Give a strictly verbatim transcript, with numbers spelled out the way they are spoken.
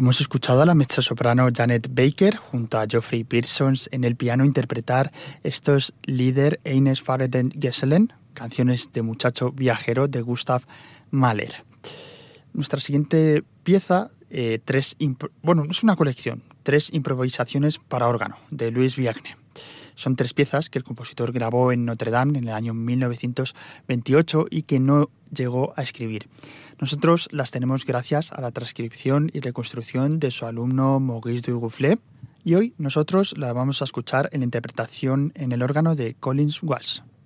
Hemos escuchado a la mezzosoprano Janet Baker junto a Geoffrey Pearsons en el piano interpretar estos Lieder eines fahrenden Gesellen, canciones de muchacho viajero de Gustav Mahler. Nuestra siguiente pieza, eh, tres imp- bueno, es una colección, tres improvisaciones para órgano de Louis Vierne. Son tres piezas que el compositor grabó en Notre Dame en el año mil novecientos veintiocho y que no llegó a escribir. Nosotros las tenemos gracias a la transcripción y reconstrucción de su alumno Maurice Dugoufflet y hoy nosotros las vamos a escuchar en la interpretación en el órgano de Collins Walsh.